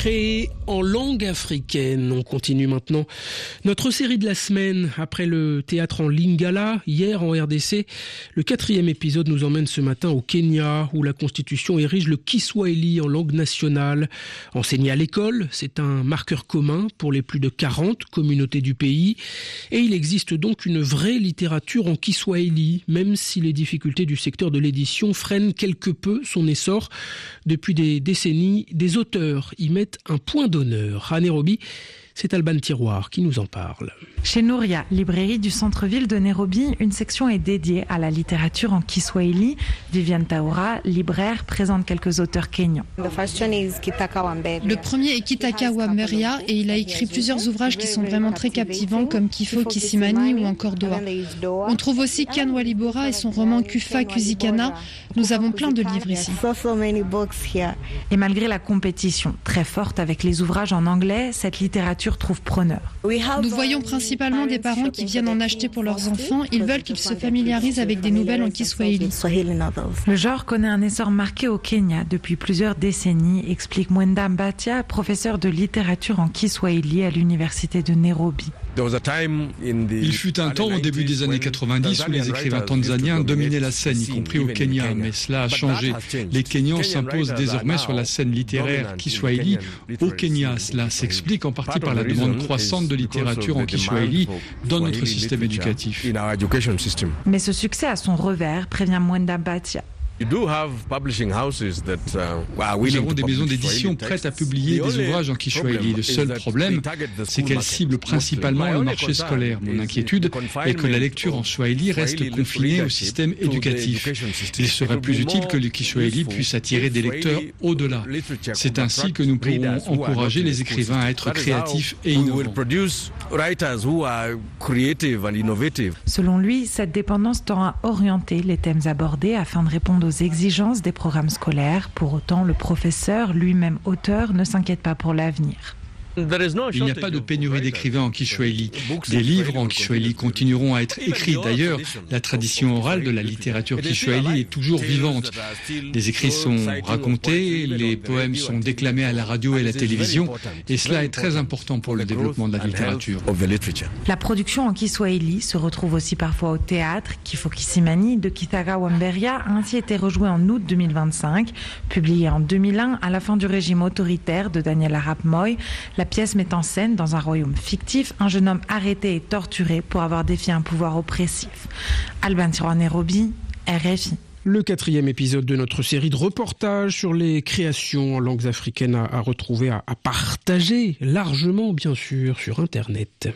créé en langue africaine. On continue maintenant notre série de la semaine. Après le théâtre en Lingala, hier en RDC, le 4e épisode nous emmène ce matin au Kenya, où la Constitution érige le Kiswahili en langue nationale. Enseigné à l'école, c'est un marqueur commun pour les plus de 40 communautés du pays. Et il existe donc une vraie littérature en Kiswahili, même si les difficultés du secteur de l'édition freinent quelque peu son essor. Depuis des décennies, des auteurs y mettent un point d'honneur. À Nairobi, c'est Alban Tiroir qui nous en parle. Chez Nouria, librairie du centre-ville de Nairobi, une section est dédiée à la littérature en Kiswahili. Viviane Taura, libraire, présente quelques auteurs kenyans. Le premier est Kitaka Wamberia et il a écrit plusieurs ouvrages qui sont vraiment très captivants comme Kifo Kisimani ou encore Doha. On trouve aussi Ken Walibora et son roman Kufa Kuzikana. Nous avons plein de livres ici. Et malgré la compétition très forte avec les ouvrages en anglais, cette littérature trouve preneur. Nous voyons principalement des parents qui viennent en acheter pour leurs enfants. Ils veulent qu'ils se familiarisent avec des nouvelles en Kiswahili. Le genre connaît un essor marqué au Kenya depuis plusieurs décennies, explique Mwenda Mbatia, professeur de littérature en Kiswahili à l'université de Nairobi. Il fut un temps au début des années 90 où les écrivains tanzaniens dominaient la scène, y compris au Kenya, mais cela a changé. Les Kenyans s'imposent désormais sur la scène littéraire Kiswahili. Au Kenya, cela s'explique en partie par la demande croissante de littérature en Kiswahili dans notre système éducatif. Mais ce succès a son revers, prévient Mwenda Mbatia. Nous avons des maisons d'édition prêtes à publier des ouvrages en Kiswahili. Le seul problème, c'est qu'elles ciblent principalement le marché scolaire. Mon inquiétude est que la lecture en Swahili reste confinée au système éducatif. Il serait plus utile que le Kiswahili puisse attirer des lecteurs au-delà. C'est ainsi que nous pourrons encourager les écrivains à être créatifs et innovants. Selon lui, cette dépendance tend à orienter les thèmes abordés afin de répondre aux exigences des programmes scolaires. Pour autant, le professeur, lui-même auteur, ne s'inquiète pas pour l'avenir. Il n'y a pas de pénurie d'écrivains en Kiswahili. Des livres en Kiswahili continueront à être écrits. D'ailleurs, la tradition orale de la littérature Kiswahili est toujours vivante. Les écrits sont racontés, les poèmes sont déclamés à la radio et la télévision, et cela est très important pour le développement de la littérature. La production en Kiswahili se retrouve aussi parfois au théâtre. Kifo Kisimani de Kitaka Wamberia a ainsi été rejoué en août 2025. Publié en 2001 à la fin du régime autoritaire de Daniel Arap Moi, la pièce met en scène, dans un royaume fictif, un jeune homme arrêté et torturé pour avoir défié un pouvoir oppressif. Alban Tiroir, Nairobi, RFI. Le 4e épisode de notre série de reportages sur les créations en langues africaines à retrouver, à partager largement, bien sûr, sur Internet.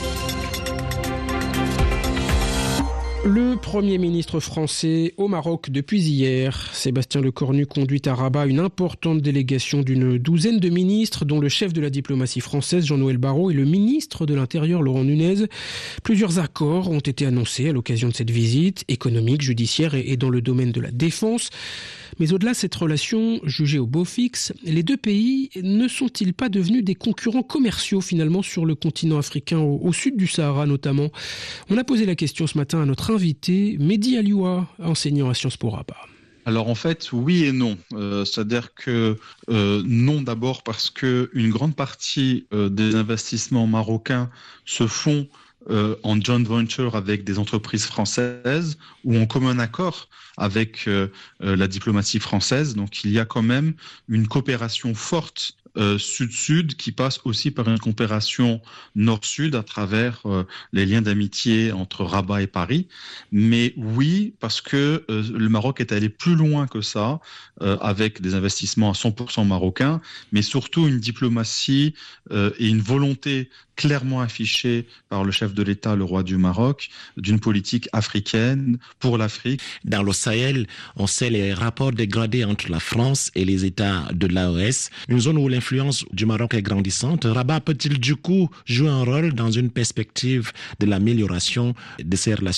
Le Premier ministre français au Maroc depuis hier. Sébastien Lecornu conduit à Rabat une importante délégation d'une douzaine de ministres, dont le chef de la diplomatie française Jean-Noël Barrot et le ministre de l'Intérieur Laurent Nunez. Plusieurs accords ont été annoncés à l'occasion de cette visite, économique, judiciaire et dans le domaine de la défense. Mais au-delà de cette relation jugée au beau fixe, les deux pays ne sont-ils pas devenus des concurrents commerciaux finalement sur le continent africain, au sud du Sahara notamment? On a posé la question ce matin à notre invité, Mehdi Alioua, enseignant à Sciences Po Rabat. Alors en fait, oui et non. C'est-à-dire que non d'abord parce que une grande partie des investissements marocains se font en joint venture avec des entreprises françaises ou en commun accord avec la diplomatie française. Donc il y a quand même une coopération forte sud-sud qui passe aussi par une coopération nord-sud à travers les liens d'amitié entre Rabat et Paris. Mais oui, parce que le Maroc est allé plus loin que ça, avec des investissements à 100% marocains, mais surtout une diplomatie et une volonté clairement affichée par le chef de l'État, le roi du Maroc, d'une politique africaine pour l'Afrique. Dans le Sahel, on sait les rapports dégradés entre la France et les États de l'AES, une zone où l'influence du Maroc est grandissante. Rabat peut-il du coup jouer un rôle dans une perspective de l'amélioration de ces relations?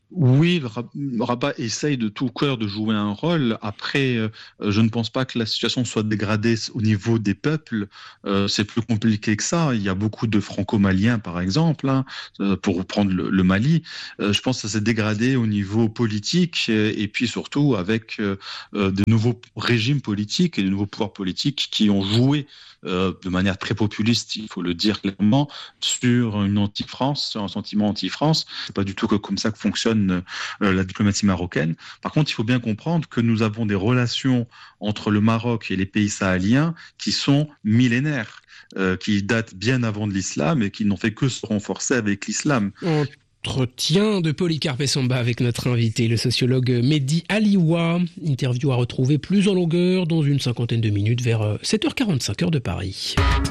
Oui, Rabat essaye de tout cœur de jouer un rôle. Après, je ne pense pas que la situation soit dégradée au niveau des peuples. C'est plus compliqué que ça. Il y a beaucoup de franco-maliens, par exemple, pour reprendre le Mali. Je pense que ça s'est dégradé au niveau politique et puis surtout avec de nouveaux régimes politiques et de nouveaux pouvoirs politiques qui ont joué de manière très populiste, il faut le dire clairement, sur une anti-France, sur un sentiment anti-France. C'est pas du tout comme ça que fonctionne la diplomatie marocaine. Par contre, il faut bien comprendre que nous avons des relations entre le Maroc et les pays sahéliens qui sont millénaires, qui datent bien avant de l'islam et qui n'ont fait que se renforcer avec l'islam. Entretien de Polycarpe Samba avec notre invité, le sociologue Mehdi Aliwa. Interview à retrouver plus en longueur dans une cinquantaine de minutes vers 7h45 heure de Paris.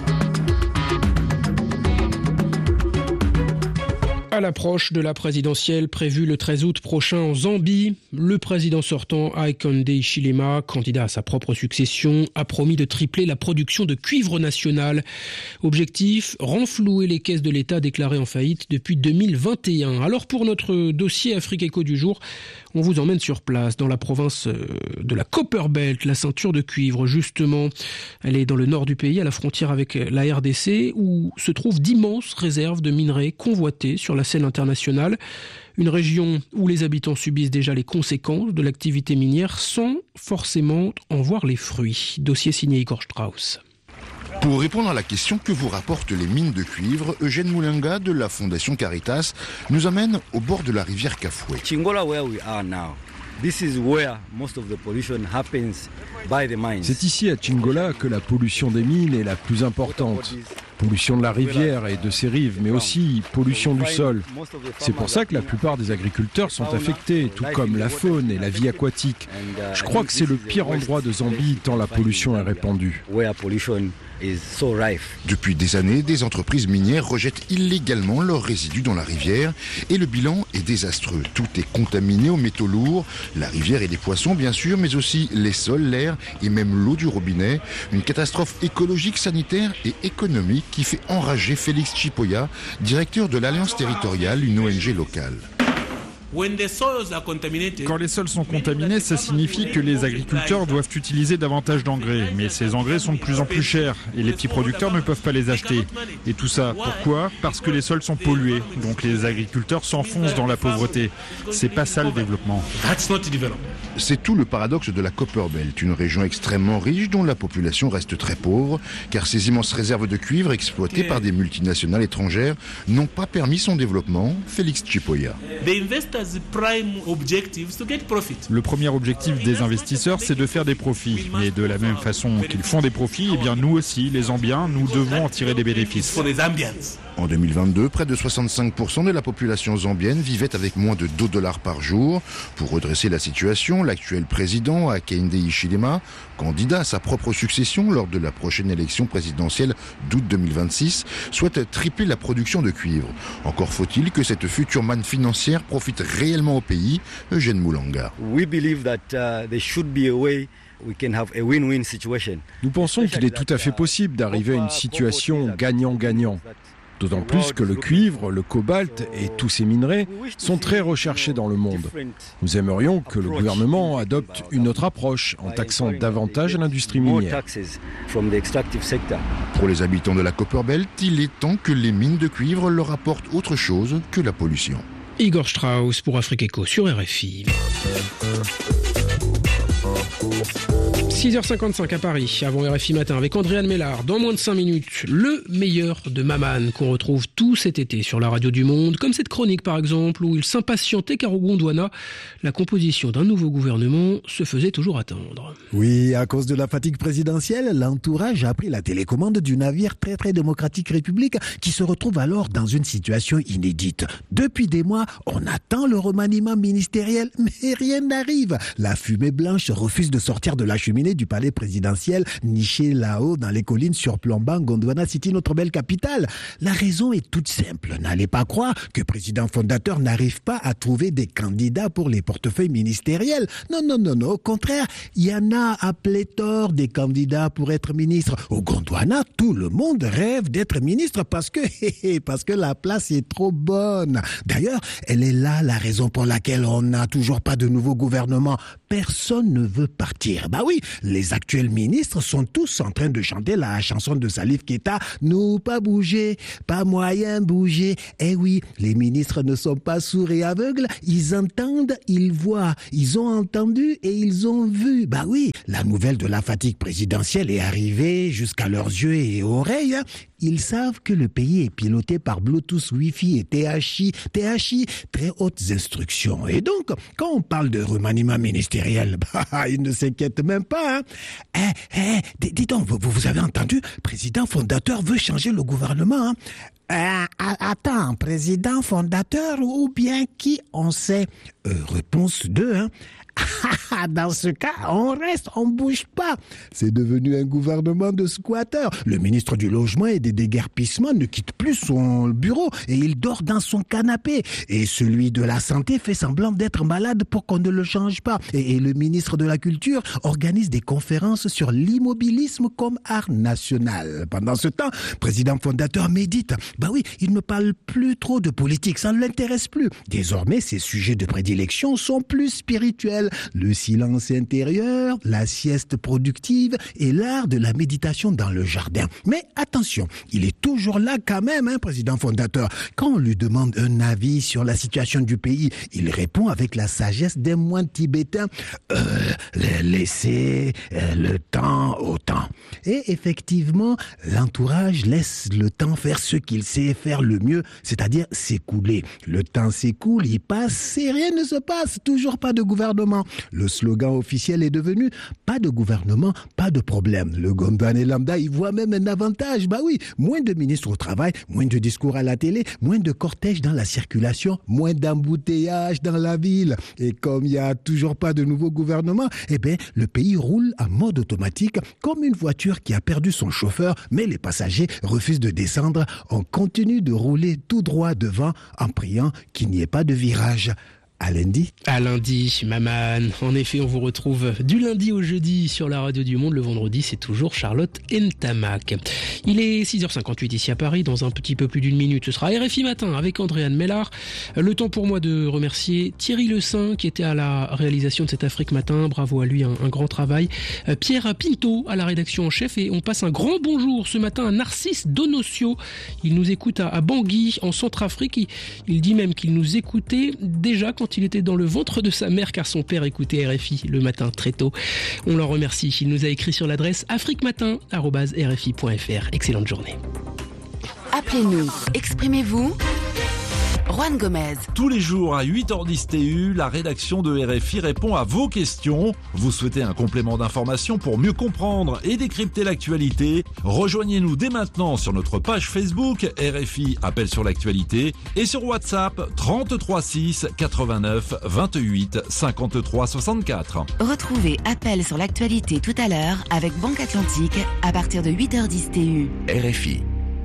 À l'approche de la présidentielle prévue le 13 août prochain en Zambie, le président sortant Hakainde Hichilema, candidat à sa propre succession, a promis de tripler la production de cuivre national. Objectif, renflouer les caisses de l'État déclarées en faillite depuis 2021. Alors pour notre dossier Afrique Éco du jour, on vous emmène sur place dans la province de la Copperbelt, la ceinture de cuivre justement. Elle est dans le nord du pays, à la frontière avec la RDC, où se trouvent d'immenses réserves de minerais convoités sur la scène internationale. Une région où les habitants subissent déjà les conséquences de l'activité minière sans forcément en voir les fruits. Dossier signé Igor Strauss. Pour répondre à la question que vous rapportent les mines de cuivre, Eugène Moulenga de la Fondation Caritas nous amène au bord de la rivière Kafoué. C'est ici à Chingola que la pollution des mines est la plus importante. Pollution de la rivière et de ses rives, mais aussi pollution du sol. C'est pour ça que la plupart des agriculteurs sont affectés, tout comme la faune et la vie aquatique. Je crois que c'est le pire endroit de Zambie tant la pollution est répandue. Depuis des années, des entreprises minières rejettent illégalement leurs résidus dans la rivière et le bilan est désastreux. Tout est contaminé aux métaux lourds, la rivière et les poissons bien sûr, mais aussi les sols, l'air et même l'eau du robinet. Une catastrophe écologique, sanitaire et économique qui fait enrager Félix Chipoya, directeur de l'Alliance territoriale, une ONG locale. Quand les sols sont contaminés, ça signifie que les agriculteurs doivent utiliser davantage d'engrais. Mais ces engrais sont de plus en plus chers et les petits producteurs ne peuvent pas les acheter. Et tout ça, pourquoi ? Parce que les sols sont pollués. Donc les agriculteurs s'enfoncent dans la pauvreté. C'est pas ça le développement. C'est tout le paradoxe de la Copperbelt, une région extrêmement riche dont la population reste très pauvre, car ces immenses réserves de cuivre exploitées par des multinationales étrangères n'ont pas permis son développement. Félix Chipoya. Le premier objectif des investisseurs, c'est de faire des profits. Et de la même façon qu'ils font des profits, eh bien nous aussi, les Zambiens, nous devons en tirer des bénéfices. En 2022, près de 65% de la population zambienne vivait avec moins de $2 par jour. Pour redresser la situation, l'actuel président Hakainde Hichilema, candidat à sa propre succession lors de la prochaine élection présidentielle d'août 2026, souhaite tripler la production de cuivre. Encore faut-il que cette future manne financière profite réellement au pays. Eugène Moulenga. Nous pensons qu'il est tout à fait possible d'arriver à une situation gagnant-gagnant. D'autant plus que le cuivre, le cobalt et tous ces minerais sont très recherchés dans le monde. Nous aimerions que le gouvernement adopte une autre approche en taxant davantage l'industrie minière. Pour les habitants de la Copperbelt, il est temps que les mines de cuivre leur apportent autre chose que la pollution. Igor Strauss pour Afrique Éco sur RFI. 6h55 à Paris, avant RFI Matin, avec Andréane Mélard. Dans moins de 5 minutes, le meilleur de Maman, qu'on retrouve tout cet été sur la radio du Monde, comme cette chronique par exemple, où il s'impatientait car au Gondwana, la composition d'un nouveau gouvernement se faisait toujours attendre. Oui, à cause de la fatigue présidentielle, l'entourage a pris la télécommande du navire très démocratique République qui se retrouve alors dans une situation inédite. Depuis des mois, on attend le remaniement ministériel, mais rien n'arrive. La fumée blanche refuse de sortir de la cheminée cheminée du palais présidentiel, niché là-haut dans les collines surplombant Gondwana City, notre belle capitale. La raison est toute simple. N'allez pas croire que le président fondateur n'arrive pas à trouver des candidats pour les portefeuilles ministériels. Non. Au contraire, il y en a à pléthore des candidats pour être ministre. Au Gondwana, tout le monde rêve d'être ministre parce que la place est trop bonne. D'ailleurs, elle est là la raison pour laquelle on n'a toujours pas de nouveau gouvernement. Personne ne veut partir. Bah oui, les actuels ministres sont tous en train de chanter la chanson de Salif Keita. Nous pas bouger, pas moyen bouger. Eh oui, les ministres ne sont pas sourds et aveugles. Ils entendent, ils voient. Ils ont entendu et ils ont vu. Bah oui, la nouvelle de la fatigue présidentielle est arrivée jusqu'à leurs yeux et oreilles. Ils savent que le pays est piloté par Bluetooth, Wi-Fi et THI, très hautes instructions. Et donc, quand on parle de remaniement ministériel, ils ne s'inquiètent même pas. Dis donc, vous avez entendu, président fondateur veut changer le gouvernement. Attends, président fondateur ou bien qui on sait? Réponse 2, Dans ce cas, on reste, on bouge pas. C'est devenu un gouvernement de squatteurs. Le ministre du Logement et des Déguerpissements ne quitte plus son bureau et il dort dans son canapé. Et celui de la Santé fait semblant d'être malade pour qu'on ne le change pas. Et le ministre de la Culture organise des conférences sur l'immobilisme comme art national. Pendant ce temps, président fondateur médite. Bah oui, il ne parle plus trop de politique, ça ne l'intéresse plus. Désormais, ses sujets de prédilection sont plus spirituels. Le silence intérieur, la sieste productive et l'art de la méditation dans le jardin. Mais attention, il est toujours là quand même, président fondateur. Quand on lui demande un avis sur la situation du pays, il répond avec la sagesse d'un moine tibétain. Laissez le temps au temps. Et effectivement, l'entourage laisse le temps faire ce qu'il sait faire le mieux, c'est-à-dire s'écouler. Le temps s'écoule, il passe et rien ne se passe. Toujours pas de gouvernement. Le slogan officiel est devenu « Pas de gouvernement, pas de problème ». Le Gondwanais lambda y voit même un avantage. Bah oui, moins de ministres au travail, moins de discours à la télé, moins de cortèges dans la circulation, moins d'embouteillages dans la ville. Et comme il n'y a toujours pas de nouveau gouvernement, le pays roule en mode automatique comme une voiture qui a perdu son chauffeur, mais les passagers refusent de descendre. On continue de rouler tout droit devant en priant qu'il n'y ait pas de virage. À lundi. À lundi, Maman. En effet, on vous retrouve du lundi au jeudi sur la radio du Monde. Le vendredi, c'est toujours Charlotte Ntamak. Il est 6h58 ici à Paris. Dans un petit peu plus d'une minute, ce sera RFI Matin avec Andréane Mellard. Le temps pour moi de remercier Thierry Le Saint qui était à la réalisation de cet Afrique Matin. Bravo à lui, un grand travail. Pierre Pinto à la rédaction en chef. Et on passe un grand bonjour ce matin à Narcisse Donocio. Il nous écoute à Bangui, en Centrafrique. Il dit même qu'il nous écoutait déjà quand il était dans le ventre de sa mère car son père écoutait RFI le matin très tôt. On l'en remercie. Il nous a écrit sur l'adresse afriquematin@rfi.fr. Excellente journée. Appelez-nous, exprimez-vous. Juan Gomez. Tous les jours à 8h10 TU, la rédaction de RFI répond à vos questions. Vous souhaitez un complément d'information pour mieux comprendre et décrypter l'actualité? Rejoignez-nous dès maintenant sur notre page Facebook RFI Appel sur l'actualité et sur WhatsApp 33 6 89 28 53 64. Retrouvez Appel sur l'actualité tout à l'heure avec Banque Atlantique à partir de 8h10 TU. RFI.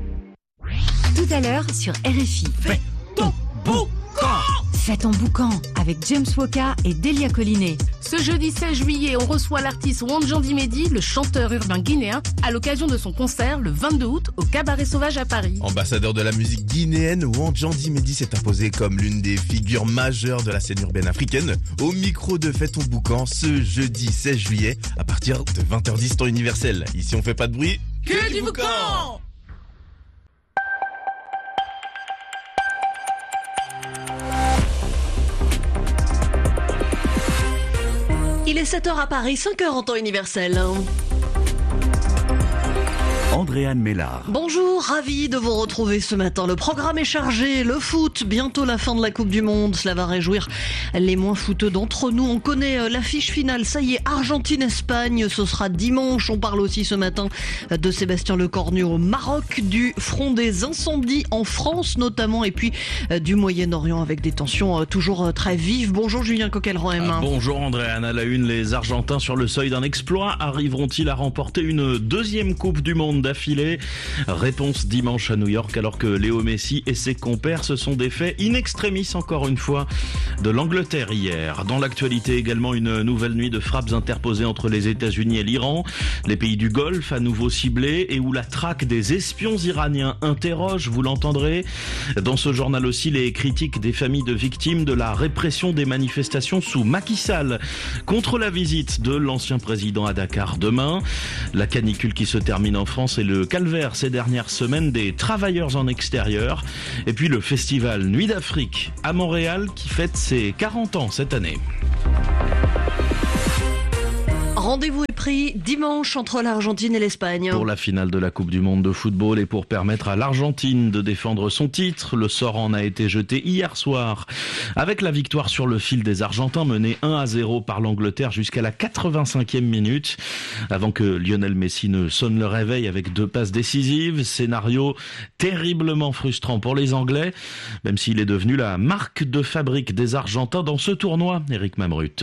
Tout à l'heure sur RFI. Fais ton boucan! Fais ton boucan avec James Woka et Delia Collinet. Ce jeudi 16 juillet, on reçoit l'artiste Wanjandi Mehdi, le chanteur urbain guinéen, à l'occasion de son concert le 22 août au Cabaret Sauvage à Paris. Ambassadeur de la musique guinéenne, Wanjandi Mehdi s'est imposé comme l'une des figures majeures de la scène urbaine africaine. Au micro de Fais ton boucan, ce jeudi 16 juillet, à partir de 20h10 temps universel. Ici, on fait pas de bruit. Que du boucan! Il est 7h à Paris, 5h en temps universel. Andréane Mélard. Bonjour, ravi de vous retrouver ce matin. Le programme est chargé, le foot, bientôt la fin de la Coupe du Monde. Cela va réjouir les moins footeux d'entre nous. On connaît l'affiche finale, ça y est, Argentine-Espagne, ce sera dimanche. On parle aussi ce matin de Sébastien Lecornu au Maroc, du front des incendies en France notamment, et puis du Moyen-Orient avec des tensions toujours très vives. Bonjour Julien Coquelin. Bonjour Andréane, à la une, les Argentins sur le seuil d'un exploit. Arriveront-ils à remporter une deuxième Coupe du Monde d'affilée? Réponse dimanche à New York, alors que Léo Messi et ses compères se sont défaits in extremis encore une fois de l'Angleterre hier. Dans l'actualité également, une nouvelle nuit de frappes interposées entre les États-Unis et l'Iran. Les pays du Golfe à nouveau ciblés et où la traque des espions iraniens interroge, vous l'entendrez. Dans ce journal aussi, les critiques des familles de victimes de la répression des manifestations sous Macky Sall contre la visite de l'ancien président à Dakar demain. La canicule qui se termine en France et le calvaire ces dernières semaines des travailleurs en extérieur. Et puis le festival Nuit d'Afrique à Montréal qui fête ses 40 ans cette année. Rendez-vous est pris dimanche entre l'Argentine et l'Espagne. Pour la finale de la Coupe du Monde de football et pour permettre à l'Argentine de défendre son titre, le sort en a été jeté hier soir. Avec la victoire sur le fil des Argentins menés 1-0 par l'Angleterre jusqu'à la 85e minute. Avant que Lionel Messi ne sonne le réveil avec 2 passes décisives. Scénario terriblement frustrant pour les Anglais, même s'il est devenu la marque de fabrique des Argentins dans ce tournoi. Éric Mamrut.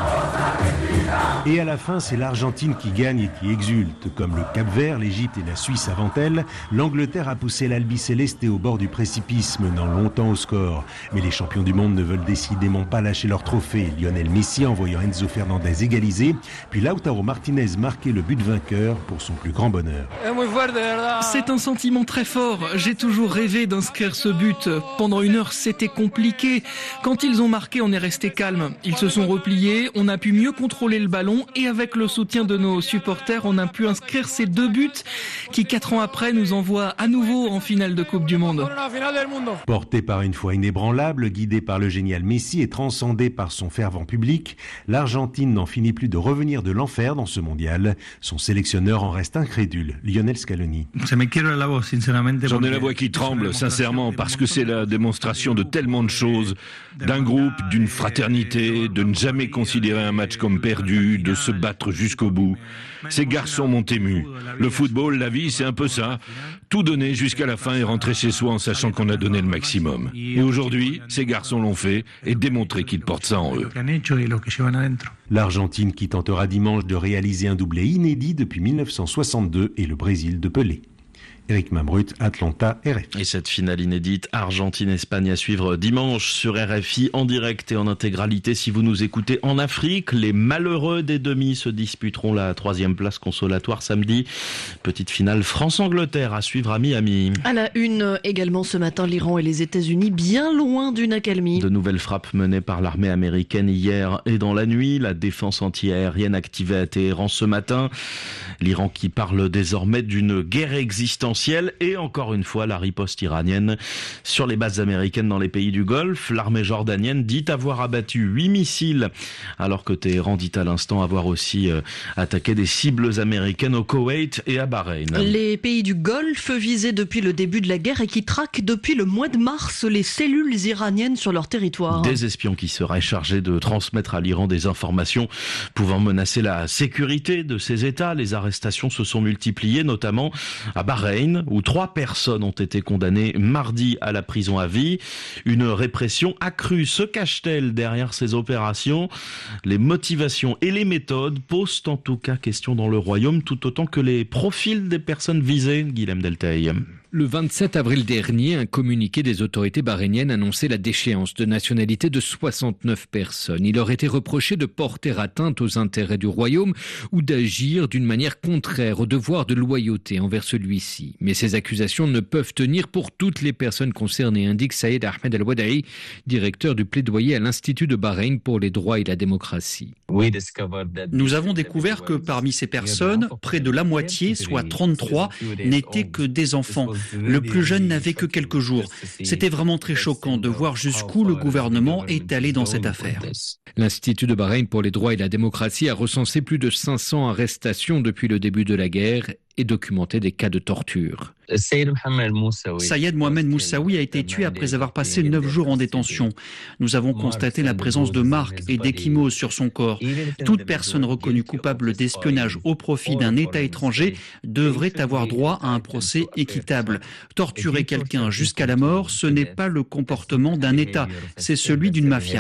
Et à la fin, c'est l'Argentine qui gagne et qui exulte. Comme le Cap-Vert, l'Égypte et la Suisse avant elle, l'Angleterre a poussé l'Albi-Céleste au bord du précipice, menant longtemps au score. Mais les champions du monde ne veulent décidément pas lâcher leur trophée. Lionel Messi envoyant Enzo Fernandez égaliser, puis Lautaro Martinez marquer le but vainqueur pour son plus grand bonheur. C'est un sentiment très fort. J'ai toujours rêvé d'inscrire ce but. Pendant 1 heure, c'était compliqué. Quand ils ont marqué, on est resté calme. Ils se sont repliés, on a pu mieux contrôler le ballon et avec le soutien de nos supporters, on a pu inscrire ces 2 buts qui 4 ans après nous envoient à nouveau en finale de Coupe du Monde. Porté par une foi inébranlable, guidé par le génial Messi et transcendé par son fervent public, l'Argentine n'en finit plus de revenir de l'enfer dans ce mondial. Son sélectionneur en reste incrédule, Lionel Scaloni. J'en ai la voix qui tremble, sincèrement, parce que c'est la démonstration de tellement de choses, d'un groupe, d'une fraternité, de ne jamais considérer un match comme perdu, de se battre jusqu'au bout. Ces garçons m'ont ému. Le football, la vie, c'est un peu ça. Tout donner jusqu'à la fin et rentrer chez soi en sachant qu'on a donné le maximum. Et aujourd'hui, ces garçons l'ont fait et démontré qu'ils portent ça en eux. L'Argentine qui tentera dimanche de réaliser un doublé inédit depuis 1962 et le Brésil de Pelé. Éric Mamrut, Atlanta, RFI. Et cette finale inédite Argentine-Espagne à suivre dimanche sur RFI en direct et en intégralité si vous nous écoutez en Afrique. Les malheureux des demi se disputeront la 3e place consolatoire samedi. Petite finale France-Angleterre à suivre à Miami. À la une également ce matin, l'Iran et les États-Unis bien loin d'une accalmie. De nouvelles frappes menées par l'armée américaine hier et dans la nuit. La défense anti-aérienne activée à Téhéran ce matin. L'Iran qui parle désormais d'une guerre existentielle. Et encore une fois, la riposte iranienne sur les bases américaines dans les pays du Golfe. L'armée jordanienne dit avoir abattu 8 missiles, alors que Téhéran dit à l'instant avoir aussi attaqué des cibles américaines au Koweït et à Bahreïn. Les pays du Golfe visés depuis le début de la guerre et qui traquent depuis le mois de mars les cellules iraniennes sur leur territoire. Des espions qui seraient chargés de transmettre à l'Iran des informations pouvant menacer la sécurité de ces États. Les arrestations se sont multipliées, notamment à Bahreïn, où 3 personnes ont été condamnées mardi à la prison à vie. Une répression accrue se cache-t-elle derrière ces opérations? Les motivations et les méthodes posent en tout cas question dans le royaume, tout autant que les profils des personnes visées. Guilhem Delteil. Le 27 avril dernier, un communiqué des autorités bahreïniennes annonçait la déchéance de nationalité de 69 personnes. Il leur était reproché de porter atteinte aux intérêts du royaume ou d'agir d'une manière contraire au devoir de loyauté envers celui-ci. Mais ces accusations ne peuvent tenir pour toutes les personnes concernées, indique Saïd Ahmed Al-Wadaï, directeur du plaidoyer à l'Institut de Bahreïn pour les droits et la démocratie. Nous avons découvert que parmi ces personnes, près de la moitié, soit 33, n'étaient que des enfants. Le plus jeune n'avait que quelques jours. C'était vraiment très choquant de voir jusqu'où le gouvernement est allé dans cette affaire. L'Institut de Bahreïn pour les droits et la démocratie a recensé plus de 500 arrestations depuis le début de la guerre et documenter des cas de torture. Sayed Mohamed Moussaoui a été tué après avoir passé 9 jours en détention. Nous avons constaté la présence de marques et d'ecchymoses sur son corps. Toute personne reconnue coupable d'espionnage au profit d'un État étranger devrait avoir droit à un procès équitable. Torturer quelqu'un jusqu'à la mort, ce n'est pas le comportement d'un État, c'est celui d'une mafia.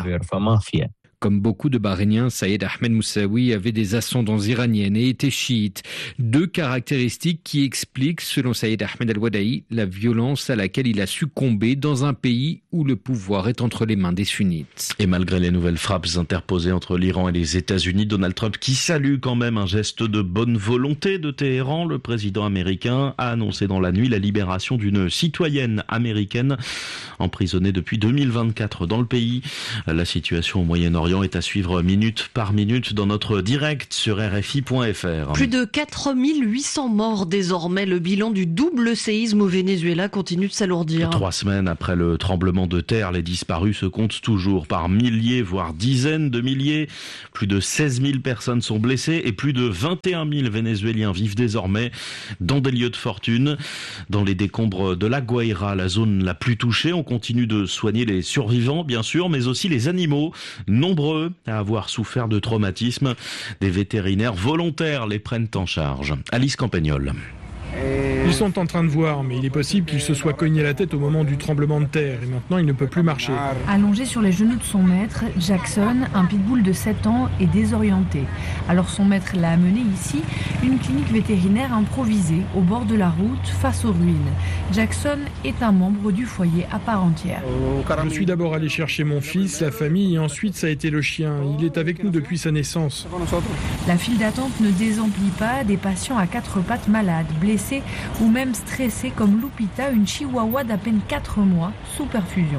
Comme beaucoup de Bahreïniens, Sayed Ahmed Moussaoui avait des ascendances iraniennes et était chiite. 2 caractéristiques qui expliquent, selon Sayed Ahmed Al-Wadaï, la violence à laquelle il a succombé dans un pays où le pouvoir est entre les mains des sunnites. Et malgré les nouvelles frappes interposées entre l'Iran et les États-Unis, Donald Trump, qui salue quand même un geste de bonne volonté de Téhéran, le président américain a annoncé dans la nuit la libération d'une citoyenne américaine emprisonnée depuis 2024 dans le pays. La situation au Moyen-Orient est à suivre minute par minute dans notre direct sur RFI.fr. Plus de 4800 morts désormais. Le bilan du double séisme au Venezuela continue de s'alourdir. 3 semaines après le tremblement de terre, les disparus se comptent toujours par milliers, voire dizaines de milliers. Plus de 16 000 personnes sont blessées et plus de 21 000 Vénézuéliens vivent désormais dans des lieux de fortune. Dans les décombres de La Guaira, la zone la plus touchée, on continue de soigner les survivants, bien sûr, mais aussi les animaux, nombreux à avoir souffert de traumatismes. Des vétérinaires volontaires les prennent en charge. Alice Campagnol. Ils sont en train de voir, mais il est possible qu'il se soit cogné la tête au moment du tremblement de terre et maintenant il ne peut plus marcher. Allongé sur les genoux de son maître, Jackson, un pitbull de 7 ans, est désorienté. Alors son maître l'a amené ici, une clinique vétérinaire improvisée au bord de la route face aux ruines. Jackson est un membre du foyer à part entière. Je suis d'abord allé chercher mon fils, la famille et ensuite ça a été le chien. Il est avec nous depuis sa naissance. La file d'attente ne désemplit pas des patients à 4 pattes malades, blessés ou même stressée comme Lupita, une chihuahua d'à peine 4 mois, sous perfusion.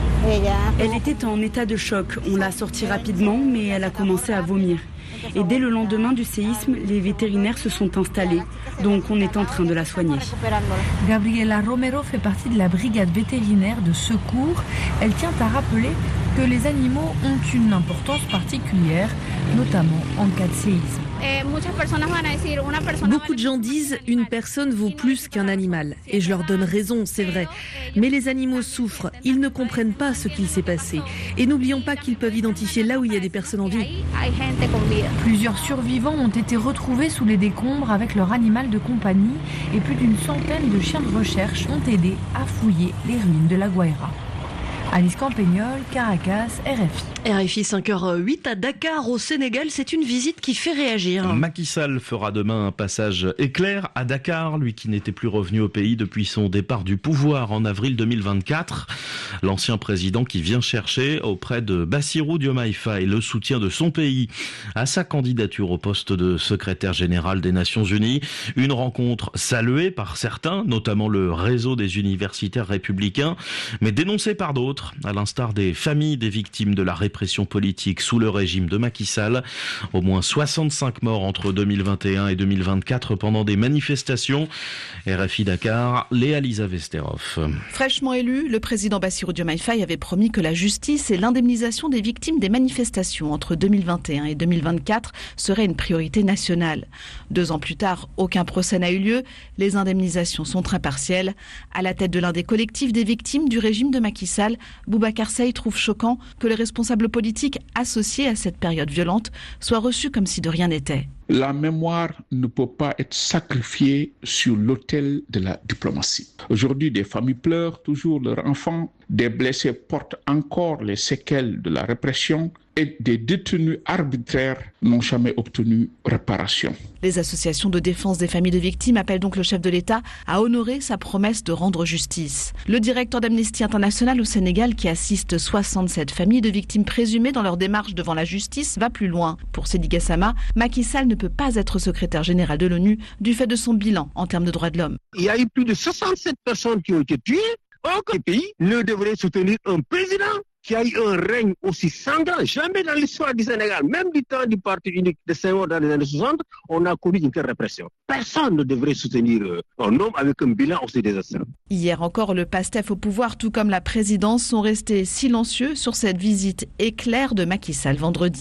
Elle était en état de choc. On l'a sortie rapidement, mais elle a commencé à vomir. Et dès le lendemain du séisme, les vétérinaires se sont installés. Donc on est en train de la soigner. Gabriela Romero fait partie de la brigade vétérinaire de secours. Elle tient à rappeler que les animaux ont une importance particulière, notamment en cas de séisme. Beaucoup de gens disent une personne vaut plus qu'un animal. Et je leur donne raison, c'est vrai. Mais les animaux souffrent, ils ne comprennent pas ce qu'il s'est passé. Et n'oublions pas qu'ils peuvent identifier là où il y a des personnes en vie. Plusieurs survivants ont été retrouvés sous les décombres avec leur animal de compagnie et plus d'une centaine de chiens de recherche ont aidé à fouiller les ruines de La Guaira. Alice Campagnol, Caracas, RFI. RFI 5h08 à Dakar au Sénégal, c'est une visite qui fait réagir. Macky Sall fera demain un passage éclair à Dakar, lui qui n'était plus revenu au pays depuis son départ du pouvoir en avril 2024. L'ancien président qui vient chercher auprès de Bassirou Diomaye Faye le soutien de son pays à sa candidature au poste de secrétaire général des Nations Unies. Une rencontre saluée par certains, notamment le réseau des universitaires républicains, mais dénoncée par d'autres, à l'instar des familles des victimes de la répression politique sous le régime de Macky Sall. Au moins 65 morts entre 2021 et 2024 pendant des manifestations. RFI Dakar, Léa-Lisa Vesterhoff. Fraîchement élu, le président Bassirou Diomaye Faye avait promis que la justice et l'indemnisation des victimes des manifestations entre 2021 et 2024 seraient une priorité nationale. 2 ans plus tard, aucun procès n'a eu lieu. Les indemnisations sont très partielles. À la tête de l'un des collectifs des victimes du régime de Macky Sall, Boubacar Seye trouve choquant que les responsables politiques associés à cette période violente soient reçus comme si de rien n'était. La mémoire ne peut pas être sacrifiée sur l'autel de la diplomatie. Aujourd'hui, des familles pleurent toujours leurs enfants, des blessés portent encore les séquelles de la répression et des détenus arbitraires n'ont jamais obtenu réparation. Les associations de défense des familles de victimes appellent donc le chef de l'État à honorer sa promesse de rendre justice. Le directeur d'Amnesty International au Sénégal, qui assiste 67 familles de victimes présumées dans leur démarche devant la justice, va plus loin. Pour Seydi Gassama, Macky Sall ne peut pas être secrétaire général de l'ONU du fait de son bilan en termes de droits de l'homme. Il y a eu plus de 67 personnes qui ont été tuées. Aucun pays ne devrait soutenir un président qui a eu un règne aussi sanglant. Jamais dans l'histoire du Sénégal, même du temps du parti unique de Senghor dans les années 60, on a connu une telle répression. Personne ne devrait soutenir un homme avec un bilan aussi désastreux. Hier encore, le PASTEF au pouvoir, tout comme la présidence, sont restés silencieux sur cette visite éclair de Macky Sall vendredi.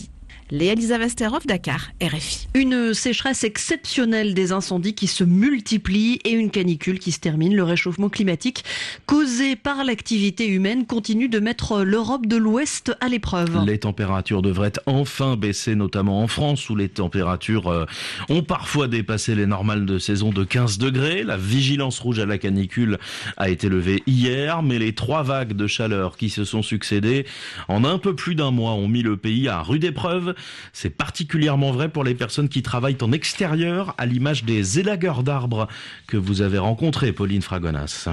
Léa-Lisa Vesterhoff, Dakar, RFI. Une sécheresse exceptionnelle, des incendies qui se multiplient et une canicule qui se termine. Le réchauffement climatique causé par l'activité humaine continue de mettre l'Europe de l'Ouest à l'épreuve. Les températures devraient enfin baisser, notamment en France, où les températures ont parfois dépassé les normales de saison de 15 degrés. La vigilance rouge à la canicule a été levée hier, mais les 3 vagues de chaleur qui se sont succédées en un peu plus d'un mois ont mis le pays à rude épreuve. C'est particulièrement vrai pour les personnes qui travaillent en extérieur, à l'image des élagueurs d'arbres que vous avez rencontrés, Pauline Fragonas.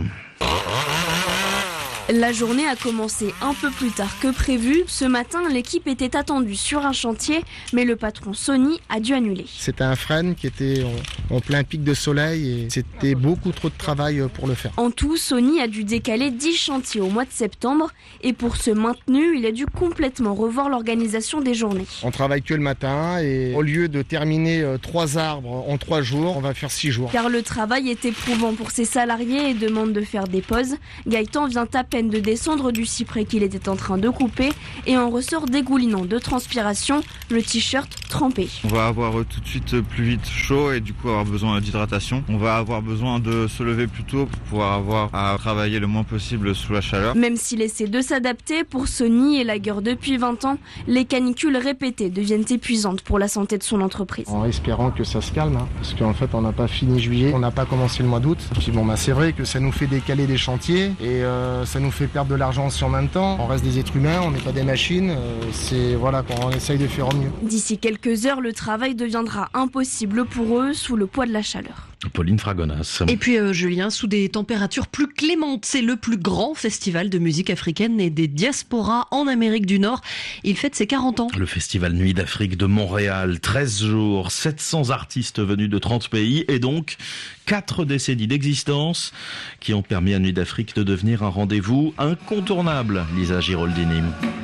La journée a commencé un peu plus tard que prévu. Ce matin, l'équipe était attendue sur un chantier, mais le patron Sony a dû annuler. C'était un frêne qui était en plein pic de soleil et c'était beaucoup trop de travail pour le faire. En tout, Sony a dû décaler 10 chantiers au mois de septembre et pour ce maintenu, il a dû complètement revoir l'organisation des journées. On travaille que le matin et au lieu de terminer 3 arbres en 3 jours, on va faire 6 jours. Car le travail est éprouvant pour ses salariés et demande de faire des pauses. Gaëtan vient à peine de descendre du cyprès qu'il était en train de couper et en ressort dégoulinant de transpiration, le t-shirt trempé. On va avoir tout de suite plus vite chaud et du coup avoir besoin d'hydratation. On va avoir besoin de se lever plus tôt pour pouvoir avoir à travailler le moins possible sous la chaleur. Même s'il essaie de s'adapter, pour Sony et Lagueur depuis 20 ans, les canicules répétées deviennent épuisantes pour la santé de son entreprise. En espérant que ça se calme, parce qu'en fait on n'a pas fini juillet, on n'a pas commencé le mois d'août. Puis c'est vrai que ça nous fait décaler des chantiers et ça nous fait perdre de l'argent aussi en même temps. On reste des êtres humains, on n'est pas des machines. On essaye de faire au mieux. D'ici quelques heures, le travail deviendra impossible pour eux sous le poids de la chaleur. Pauline Fragonas. Et puis Julien, sous des températures plus clémentes, c'est le plus grand festival de musique africaine et des diasporas en Amérique du Nord. Il fête ses 40 ans. Le festival Nuit d'Afrique de Montréal, 13 jours, 700 artistes venus de 30 pays et donc 4 décennies d'existence qui ont permis à Nuit d'Afrique de devenir un rendez-vous incontournable. Lisa Giraldini.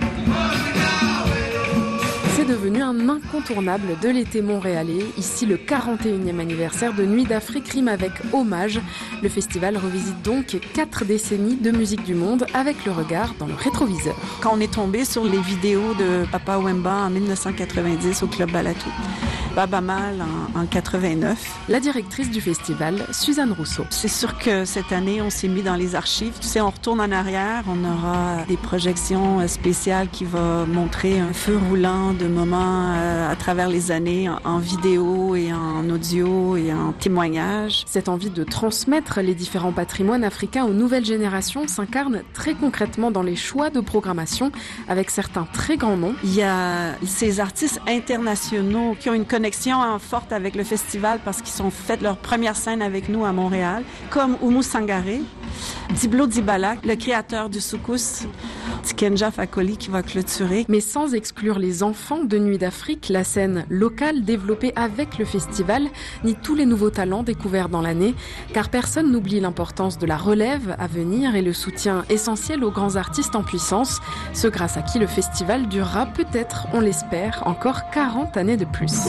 C'est devenu un incontournable de l'été montréalais. Ici, le 41e anniversaire de Nuit d'Afrique rime avec hommage. Le festival revisite donc 4 décennies de musique du monde avec le regard dans le rétroviseur. Quand on est tombé sur les vidéos de Papa Wemba en 1990 au Club Balatou, Baba Mal en 89. La directrice du festival, Suzanne Rousseau. C'est sûr que cette année, on s'est mis dans les archives. Tu sais, on retourne en arrière, on aura des projections spéciales qui vont montrer un feu roulant de moments à travers les années en vidéo et en audio et en témoignage. Cette envie de transmettre les différents patrimoines africains aux nouvelles générations s'incarne très concrètement dans les choix de programmation avec certains très grands noms. Il y a ces artistes internationaux qui ont une connexion forte avec le festival parce qu'ils ont fait leur première scène avec nous à Montréal, comme Oumou Sangaré, Diblo Dibala, le créateur du soukous, Tikenja Fakoli qui va clôturer. Mais sans exclure les enfants de Nuit d'Afrique, la scène locale développée avec le festival, ni tous les nouveaux talents découverts dans l'année, car personne n'oublie l'importance de la relève à venir et le soutien essentiel aux grands artistes en puissance, ceux grâce à qui le festival durera peut-être, on l'espère, encore 40 années de plus.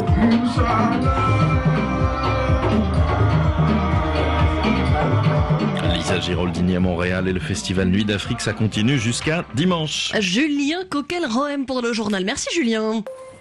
Lisa Giraldini à Montréal et le festival Nuit d'Afrique, ça continue jusqu'à dimanche. Julien Coquel-Rohem pour le journal. Merci Julien.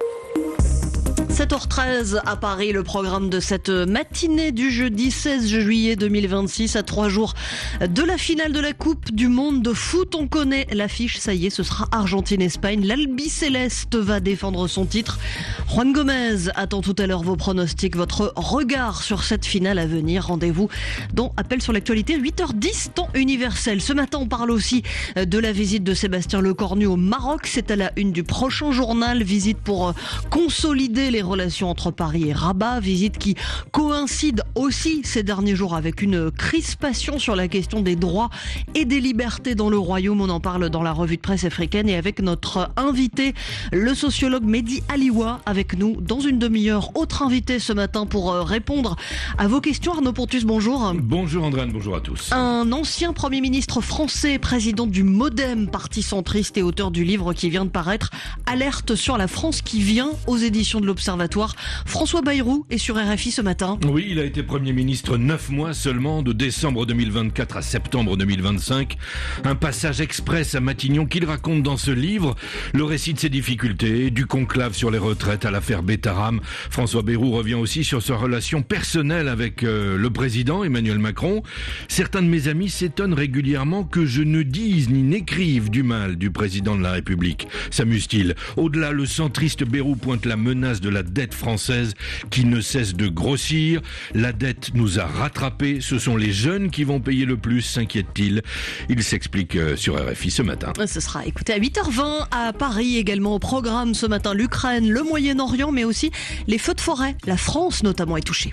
7h13 à Paris, le programme de cette matinée du jeudi 16 juillet 2026 à 3 jours de la finale de la Coupe du Monde de foot. On connaît l'affiche, ça y est, ce sera Argentine-Espagne. L'Albiceleste va défendre son titre. Juan Gomez attend tout à l'heure vos pronostics, votre regard sur cette finale à venir. Rendez-vous dans Appel sur l'actualité, 8h10, temps universel. Ce matin, on parle aussi de la visite de Sébastien Lecornu au Maroc. C'est à la une du prochain journal. Visite pour consolider les relations entre Paris et Rabat, visite qui coïncide aussi ces derniers jours avec une crispation sur la question des droits et des libertés dans le royaume. On en parle dans la revue de presse africaine et avec notre invité, le sociologue Mehdi Aliwa, avec nous dans une demi-heure. Autre invité ce matin pour répondre à vos questions. Arnaud Pontus, bonjour. Bonjour Andréane, bonjour à tous. Un ancien Premier ministre français, président du MoDem, parti centriste et auteur du livre qui vient de paraître, Alerte sur la France, qui vient aux éditions de l'Observatoire. l'Observatoire. François Bayrou est sur RFI ce matin. Oui, il a été Premier ministre 9 mois seulement, de décembre 2024 à septembre 2025. Un passage express à Matignon qu'il raconte dans ce livre. Le récit de ses difficultés, du conclave sur les retraites à l'affaire Betaram. François Bayrou revient aussi sur sa relation personnelle avec le président Emmanuel Macron. Certains de mes amis s'étonnent régulièrement que je ne dise ni n'écrive du mal du président de la République, s'amuse-t-il. Au-delà, le centriste Bayrou pointe la menace de la dette française qui ne cesse de grossir. La dette nous a rattrapés, ce sont les jeunes qui vont payer le plus, s'inquiète-t-il. Il s'explique sur RFI ce matin. Ce sera écouté à 8h20 à Paris, également au programme ce matin, l'Ukraine, le Moyen-Orient, mais aussi les feux de forêt. La France notamment est touchée.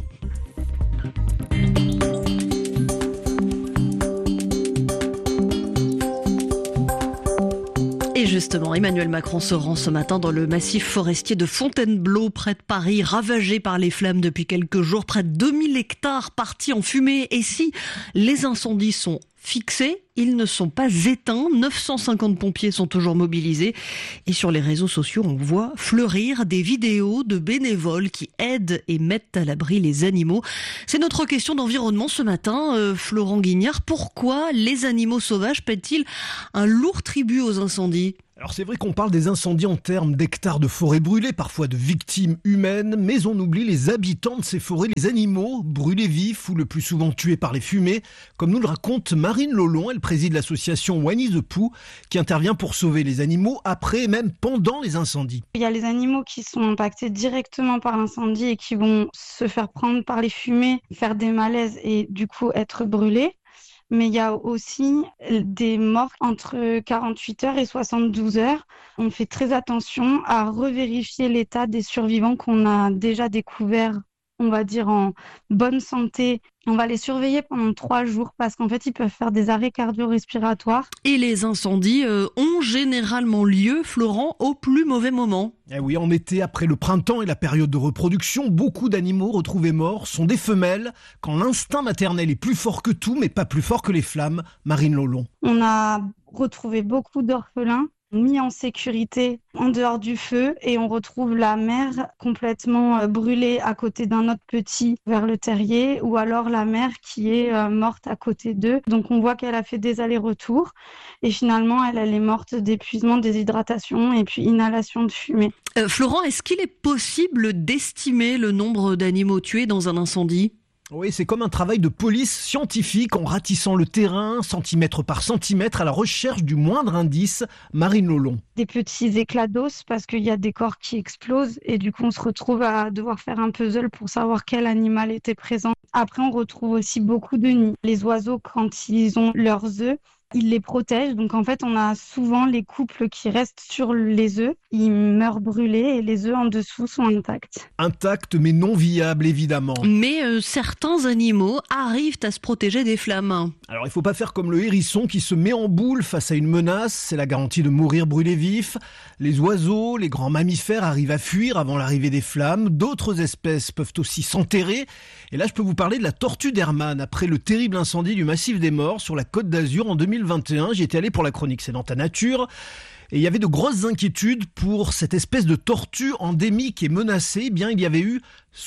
Et justement, Emmanuel Macron se rend ce matin dans le massif forestier de Fontainebleau, près de Paris, ravagé par les flammes depuis quelques jours. Près de 2000 hectares partis en fumée. Et si les incendies sont fixés, ils ne sont pas éteints. 950 pompiers sont toujours mobilisés. Et sur les réseaux sociaux, on voit fleurir des vidéos de bénévoles qui aident et mettent à l'abri les animaux. C'est notre question d'environnement ce matin. Florent Guignard, pourquoi les animaux sauvages paient-ils un lourd tribut aux incendies ? Alors c'est vrai qu'on parle des incendies en termes d'hectares de forêts brûlées, parfois de victimes humaines, mais on oublie les habitants de ces forêts, les animaux brûlés vifs ou le plus souvent tués par les fumées, comme nous le raconte Marine Lolon. Elle préside l'association One is the Pooh, qui intervient pour sauver les animaux après et même pendant les incendies. Il y a les animaux qui sont impactés directement par l'incendie et qui vont se faire prendre par les fumées, faire des malaises et du coup être brûlés. Mais il y a aussi des morts entre 48 heures et 72 heures. On fait très attention à revérifier l'état des survivants qu'on a déjà découverts, on va dire en bonne santé. On va les surveiller pendant 3 jours parce qu'en fait, ils peuvent faire des arrêts cardio-respiratoires. Et les incendies ont généralement lieu, Florent, au plus mauvais moment. Eh oui, en été, après le printemps et la période de reproduction, beaucoup d'animaux retrouvés morts sont des femelles quand l'instinct maternel est plus fort que tout, mais pas plus fort que les flammes. Marine Lolon. On a retrouvé beaucoup d'orphelins mis en sécurité en dehors du feu et on retrouve la mère complètement brûlée à côté d'un autre petit vers le terrier ou alors la mère qui est morte à côté d'eux. Donc on voit qu'elle a fait des allers-retours et finalement elle est morte d'épuisement, déshydratation et puis inhalation de fumée. Florent, est-ce qu'il est possible d'estimer le nombre d'animaux tués dans un incendie ? Oui, c'est comme un travail de police scientifique en ratissant le terrain, centimètre par centimètre, à la recherche du moindre indice. Marine Lolon. Des petits éclats d'os parce qu'il y a des corps qui explosent et du coup on se retrouve à devoir faire un puzzle pour savoir quel animal était présent. Après on retrouve aussi beaucoup de nids. Les oiseaux, quand ils ont leurs œufs, ils les protègent. Donc en fait, on a souvent les couples qui restent sur les œufs. Ils meurent brûlés et les œufs en dessous sont intacts. Intacts mais non viables, évidemment. Mais certains animaux arrivent à se protéger des flammes. Alors il ne faut pas faire comme le hérisson qui se met en boule face à une menace. C'est la garantie de mourir brûlé vif. Les oiseaux, les grands mammifères arrivent à fuir avant l'arrivée des flammes. D'autres espèces peuvent aussi s'enterrer. Et là, je peux vous parler de la tortue d'Hermann. Après le terrible incendie du Massif des Morts sur la Côte d'Azur en 2021, j'y étais allé pour la chronique C'est dans ta nature. Et il y avait de grosses inquiétudes pour cette espèce de tortue endémique et menacée. Eh bien, il y avait eu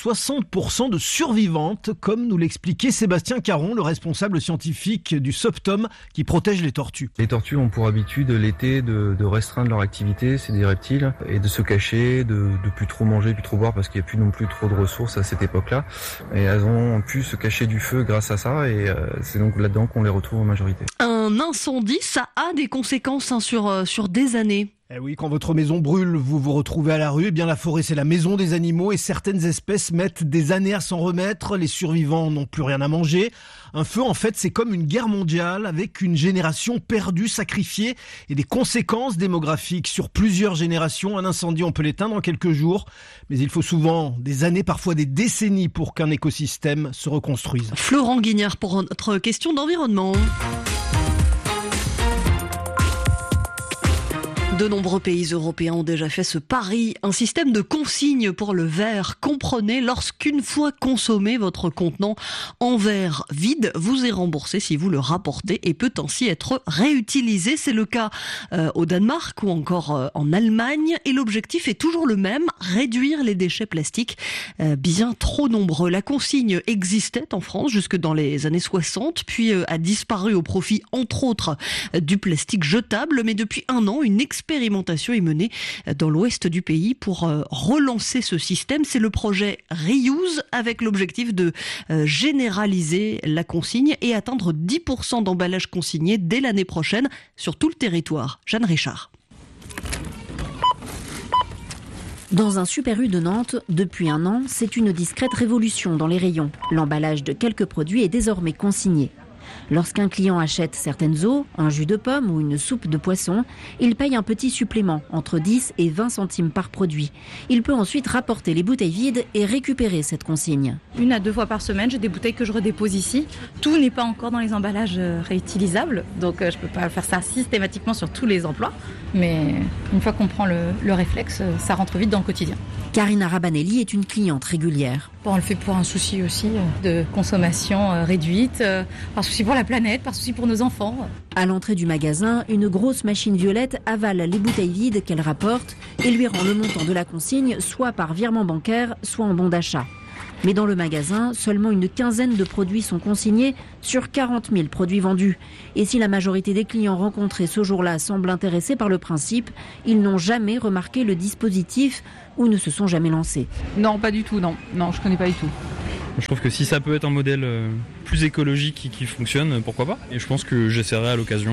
60% de survivantes, comme nous l'expliquait Sébastien Caron, le responsable scientifique du SOPTOM qui protège les tortues. Les tortues ont pour habitude l'été de restreindre leur activité, c'est des reptiles, et de se cacher, de plus trop manger, plus trop boire parce qu'il n'y a plus non plus trop de ressources à cette époque-là. Et elles ont pu se cacher du feu grâce à ça et c'est donc là-dedans qu'on les retrouve en majorité. Un incendie, ça a des conséquences sur des années. Eh oui, quand votre maison brûle, vous vous retrouvez à la rue. Eh bien, la forêt, c'est la maison des animaux et certaines espèces mettent des années à s'en remettre. Les survivants n'ont plus rien à manger. Un feu, en fait, c'est comme une guerre mondiale avec une génération perdue, sacrifiée et des conséquences démographiques sur plusieurs générations. Un incendie, on peut l'éteindre en quelques jours, mais il faut souvent des années, parfois des décennies pour qu'un écosystème se reconstruise. Florent Guignard pour notre question d'environnement. De nombreux pays européens ont déjà fait ce pari. Un système de consigne pour le verre. Comprenez, lorsqu'une fois consommé, votre contenant en verre vide vous est remboursé si vous le rapportez et peut ainsi être réutilisé. C'est le cas au Danemark ou encore en Allemagne. Et l'objectif est toujours le même, réduire les déchets plastiques bien trop nombreux. La consigne existait en France jusque dans les années 60, puis a disparu au profit, entre autres, du plastique jetable. Mais depuis un an, une expérimentation est menée dans l'ouest du pays pour relancer ce système. C'est le projet Reuse avec l'objectif de généraliser la consigne et atteindre 10% d'emballages consignés dès l'année prochaine sur tout le territoire. Jeanne Richard. Dans un Super U de Nantes, depuis un an, c'est une discrète révolution dans les rayons. L'emballage de quelques produits est désormais consigné. Lorsqu'un client achète certaines eaux, un jus de pomme ou une soupe de poisson, il paye un petit supplément, entre 10 et 20 centimes par produit. Il peut ensuite rapporter les bouteilles vides et récupérer cette consigne. 1 à 2 fois par semaine, j'ai des bouteilles que je redépose ici. Tout n'est pas encore dans les emballages réutilisables, donc je ne peux pas faire ça systématiquement sur tous les emplois. Mais une fois qu'on prend le réflexe, ça rentre vite dans le quotidien. Karina Rabanelli est une cliente régulière. Bon, on le fait pour un souci aussi de consommation réduite, par souci pour la planète, par souci pour nos enfants. À l'entrée du magasin, une grosse machine violette avale les bouteilles vides qu'elle rapporte et lui rend le montant de la consigne soit par virement bancaire, soit en bon d'achat. Mais dans le magasin, seulement une quinzaine de produits sont consignés sur 40 000 produits vendus. Et si la majorité des clients rencontrés ce jour-là semblent intéressés par le principe, ils n'ont jamais remarqué le dispositif ou ne se sont jamais lancés. Non, pas du tout, non, je connais pas du tout. Je trouve que si ça peut être un modèle plus écologique qui fonctionne, pourquoi pas. Et je pense que j'essaierai à l'occasion.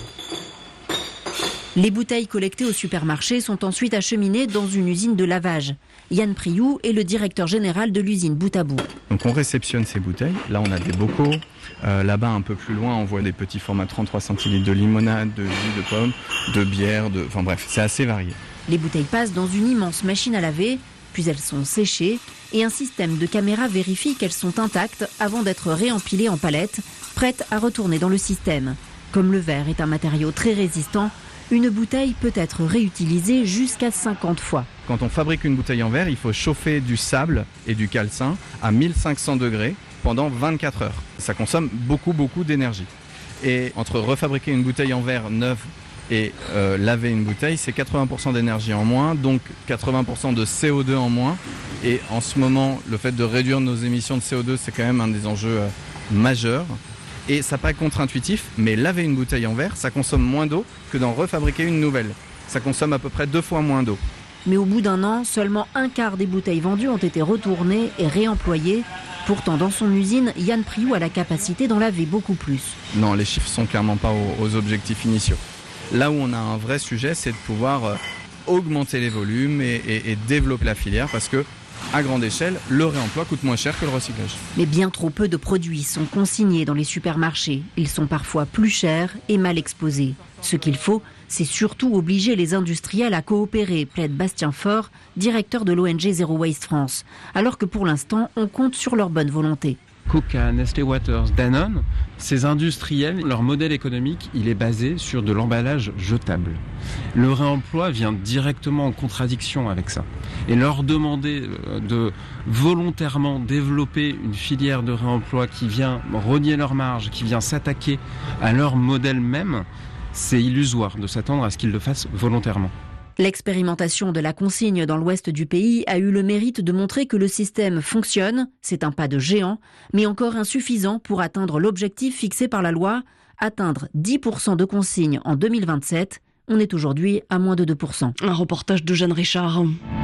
Les bouteilles collectées au supermarché sont ensuite acheminées dans une usine de lavage. Yann Priou est le directeur général de l'usine Bout à Bout. Donc on réceptionne ces bouteilles. Là on a des bocaux. Là-bas un peu plus loin on voit des petits formats 33 centilitres de limonade, de jus de pomme, de bière, enfin bref, c'est assez varié. Les bouteilles passent dans une immense machine à laver, puis elles sont séchées et un système de caméra vérifie qu'elles sont intactes avant d'être réempilées en palettes, prêtes à retourner dans le système. Comme le verre est un matériau très résistant, une bouteille peut être réutilisée jusqu'à 50 fois. Quand on fabrique une bouteille en verre, il faut chauffer du sable et du calcin à 1500 degrés pendant 24 heures. Ça consomme beaucoup d'énergie. Et entre refabriquer une bouteille en verre neuve et laver une bouteille, c'est 80% d'énergie en moins, donc 80% de CO2 en moins. Et en ce moment, le fait de réduire nos émissions de CO2, c'est quand même un des enjeux majeurs. Et ça paraît contre-intuitif, mais laver une bouteille en verre, ça consomme moins d'eau que d'en refabriquer une nouvelle. Ça consomme à peu près 2 fois moins d'eau. Mais au bout d'un an, seulement un quart des bouteilles vendues ont été retournées et réemployées. Pourtant, dans son usine, Yann Priou a la capacité d'en laver beaucoup plus. Non, les chiffres sont clairement pas aux objectifs initiaux. Là où on a un vrai sujet, c'est de pouvoir augmenter les volumes et développer la filière parce que à grande échelle, le réemploi coûte moins cher que le recyclage. Mais bien trop peu de produits sont consignés dans les supermarchés. Ils sont parfois plus chers et mal exposés. Ce qu'il faut, c'est surtout obliger les industriels à coopérer, plaide Bastien Faure, directeur de l'ONG Zero Waste France. Alors que pour l'instant, on compte sur leur bonne volonté. Coca, Nestlé Waters, Danone, ces industriels, leur modèle économique, il est basé sur de l'emballage jetable. Le réemploi vient directement en contradiction avec ça. Et leur demander de volontairement développer une filière de réemploi qui vient rogner leurs marges, qui vient s'attaquer à leur modèle même, c'est illusoire de s'attendre à ce qu'ils le fassent volontairement. L'expérimentation de la consigne dans l'ouest du pays a eu le mérite de montrer que le système fonctionne. C'est un pas de géant, mais encore insuffisant pour atteindre l'objectif fixé par la loi, atteindre 10% de consignes en 2027. On est aujourd'hui à moins de 2%. Un reportage de Jeanne Richard.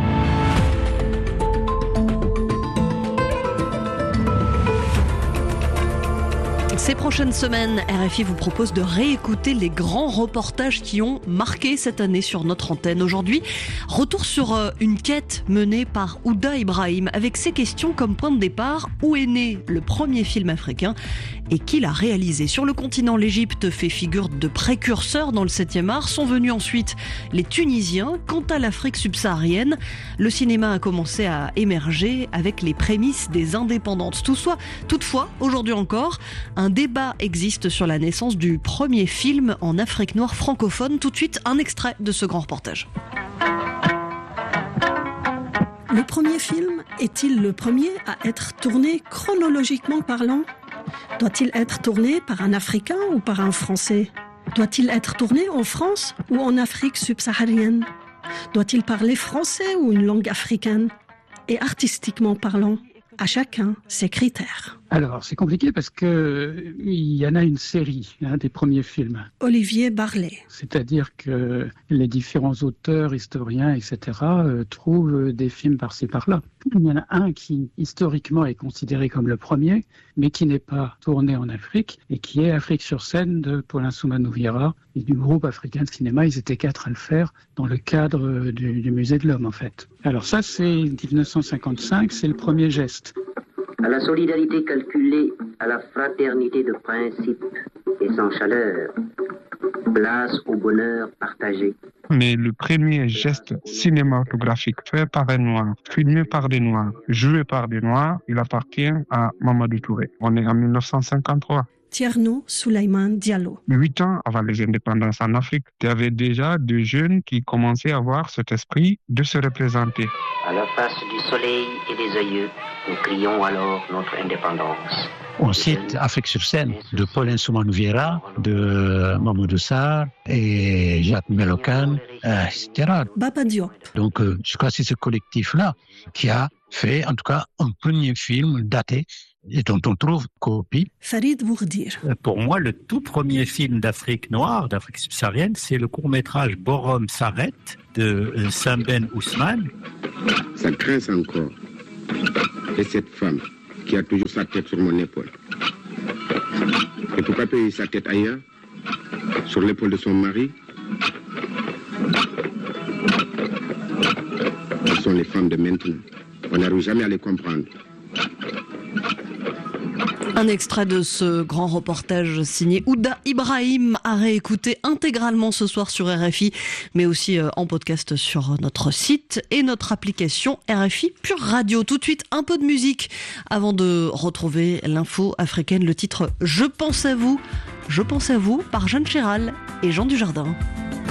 Ces prochaines semaines, RFI vous propose de réécouter les grands reportages qui ont marqué cette année sur notre antenne. Aujourd'hui, retour sur une quête menée par Ouda Ibrahim avec ces questions comme point de départ. Où est né le premier film africain et qui l'a réalisé? Sur le continent, l'Égypte fait figure de précurseur dans le 7e art. Sont venus ensuite les Tunisiens. Quant à l'Afrique subsaharienne, le cinéma a commencé à émerger avec les prémices des indépendantes. Toutefois, aujourd'hui encore, un débat existe sur la naissance du premier film en Afrique noire francophone. Tout de suite, un extrait de ce grand reportage. Le premier film est-il le premier à être tourné chronologiquement parlant ? Doit-il être tourné par un Africain ou par un Français ? Doit-il être tourné en France ou en Afrique subsaharienne ? Doit-il parler français ou une langue africaine ? Et artistiquement parlant, à chacun ses critères. Alors, c'est compliqué parce que il y en a une série des premiers films. Olivier Barlet. C'est-à-dire que les différents auteurs, historiens, etc. trouvent des films par-ci par-là. Il y en a un qui, historiquement, est considéré comme le premier, mais qui n'est pas tourné en Afrique, et qui est Afrique sur scène de Paulin Soumanou Viera et du groupe africain de cinéma. Ils étaient 4 à le faire dans le cadre du Musée de l'Homme, en fait. Alors ça, c'est 1955, c'est le premier geste. À la solidarité calculée, à la fraternité de principe et sans chaleur, place au bonheur partagé. Mais le premier geste cinématographique fait par un Noir, filmé par des Noirs, joué par des Noirs, il appartient à Mamadou Touré. On est en 1953. Tierno Souleymane Diallo. 8 ans avant les indépendances en Afrique, il y avait déjà des jeunes qui commençaient à avoir cet esprit de se représenter. À la face du soleil et des œilleux, nous crions alors notre indépendance. On cite Afrique sur scène de Paulin Soumanou Viera, de Mamadou Sarr et Jacques Melocan, etc. Baba Diop. Donc je crois que c'est ce collectif-là qui a fait en tout cas un premier film daté et dont on trouve copie. Farid Bourdir. Pour moi, le tout premier film d'Afrique noire, d'Afrique subsaharienne, c'est le court-métrage Borom Saret de Samben Ousmane. Ça grince encore. Et cette femme qui a toujours sa tête sur mon épaule. Et pourquoi payer sa tête ailleurs, sur l'épaule de son mari? Ce sont les femmes de maintenant. On n'arrive jamais à les comprendre. Un extrait de ce grand reportage signé Ouda Ibrahim à réécouter intégralement ce soir sur RFI, mais aussi en podcast sur notre site et notre application RFI Pure Radio. Tout de suite, un peu de musique avant de retrouver l'info africaine. Le titre Je pense à vous par Jeanne Chéral et Jean Dujardin.